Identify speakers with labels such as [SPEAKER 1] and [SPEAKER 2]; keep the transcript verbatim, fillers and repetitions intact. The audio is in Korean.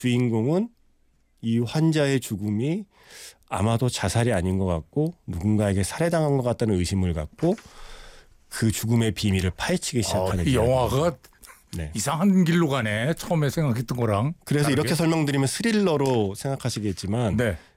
[SPEAKER 1] 주인공은 이 환자의 죽음이 아마도 자살이 아닌 것 같고 누군가에게 살해당한 것 같다는 의심을 갖고 그 죽음의 비밀을 파헤치기 시작하는
[SPEAKER 2] 어, 이 영화가
[SPEAKER 1] 네.
[SPEAKER 2] 이상한 길로 가네. 처음에 생각했던 거랑
[SPEAKER 1] 그래서
[SPEAKER 2] 다르게.
[SPEAKER 1] 이렇게 설명드리면 스릴러로 생각하시겠지만
[SPEAKER 2] 네.